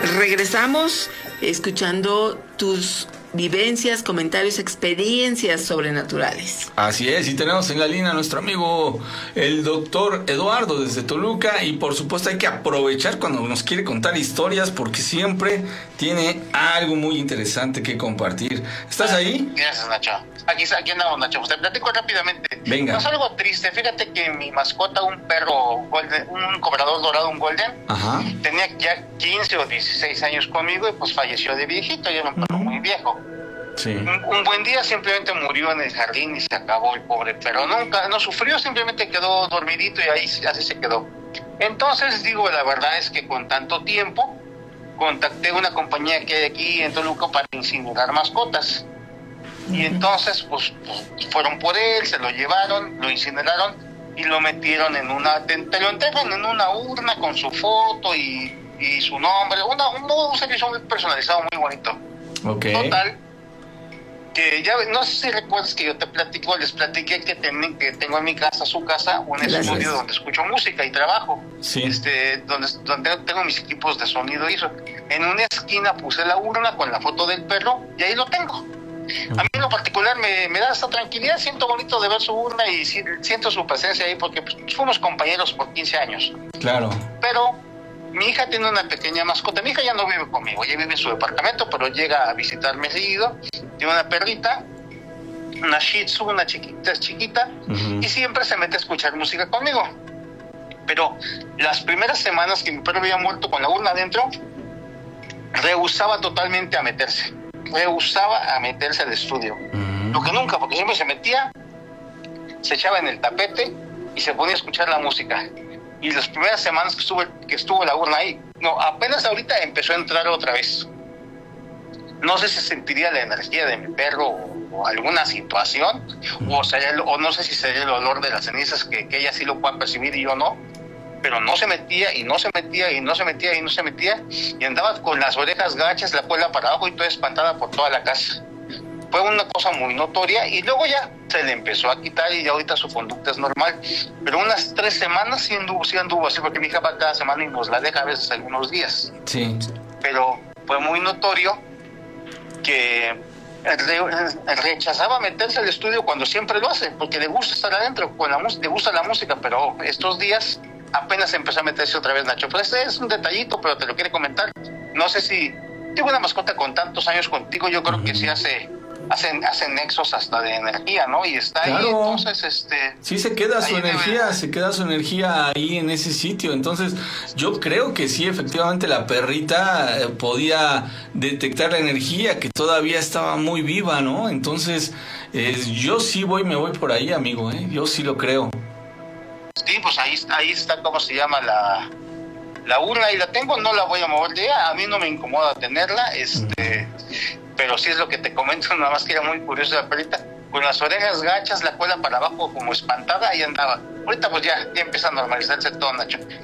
Regresamos escuchando tus vivencias, comentarios, experiencias sobrenaturales. Así es, y tenemos en la línea a nuestro amigo el doctor Eduardo desde Toluca, y por supuesto hay que aprovechar cuando nos quiere contar historias porque siempre tiene algo muy interesante que compartir. ¿Estás ahí? Gracias, Nacho. Aquí andamos, Nacho. Te platico rápidamente. Venga. No es algo triste. Fíjate que mi mascota, un perro golden, un cobrador dorado, un golden, Ajá. tenía ya 15 o 16 años conmigo y pues falleció de viejito. Ya era un perro muy viejo. Sí. Un buen día simplemente murió en el jardín y se acabó el pobre perro. Nunca, no sufrió, simplemente quedó dormidito y ahí así se quedó. Entonces, digo, la verdad es que con tanto tiempo contacté una compañía que hay aquí en Toluca para incinerar mascotas. Y entonces, pues fueron por él, se lo llevaron, lo incineraron y lo metieron en te lo entregan en una urna con su foto y su nombre, un servicio muy personalizado, muy bonito. Okay. Total, que ya, no sé si recuerdas que yo les platiqué que tengo en mi casa, su casa, un estudio donde escucho música y trabajo. Sí. Donde tengo mis equipos de sonido y eso. En una esquina puse la urna con la foto del perro y ahí lo tengo. A mí en lo particular me da esta tranquilidad, siento bonito de ver su urna y siento su presencia ahí porque pues, fuimos compañeros por 15 años. Claro. Pero mi hija tiene una pequeña mascota. Mi hija ya no vive conmigo, ella vive en su departamento, pero llega a visitarme seguido. Tiene una perrita, una Shih Tzu, una chiquita, y siempre se mete a escuchar música conmigo. Pero las primeras semanas que mi perro había muerto con la urna adentro, rehusaba totalmente a meterse. Rehusaba a meterse al estudio. Lo que nunca, porque siempre se metía, se echaba en el tapete y se ponía a escuchar la música. Y las primeras semanas que estuvo la urna ahí, no, apenas ahorita empezó a entrar otra vez. No sé si sentiría la energía de mi perro o alguna situación, o no sé si sería el olor de las cenizas que ella sí lo pueda percibir y yo no, pero no se metía y no se metía y no se metía y no se metía y andaba con las orejas gachas, la cola para abajo y toda espantada por toda la casa. Fue una cosa muy notoria y luego ya se le empezó a quitar y ya ahorita su conducta es normal, pero unas 3 semanas sí anduvo así, porque mi hija va cada semana y nos la deja a veces algunos días. Sí. Pero fue muy notorio que rechazaba meterse al estudio cuando siempre lo hace, porque le gusta estar adentro, le gusta la música, pero estos días apenas empezó a meterse otra vez, Nacho. Pues este es un detallito, pero te lo quiere comentar. No sé si tengo una mascota con tantos años contigo, yo creo que sí hacen nexos hasta de energía, ¿no? Y está claro. Ahí, entonces, sí se queda su energía ahí en ese sitio. Entonces, yo creo que sí, efectivamente, la perrita podía detectar la energía que todavía estaba muy viva, ¿no? Entonces, yo sí me voy por ahí, amigo, yo sí lo creo. Sí, pues ahí está, ¿cómo se llama? La urna, y la tengo, no la voy a mover de ella, a mí no me incomoda tenerla, pero sí es lo que te comento, nada más que era muy curioso la perrita, con las orejas gachas, la cola para abajo como espantada, ahí andaba. Ahorita pues ya empieza a normalizarse todo, Nacho.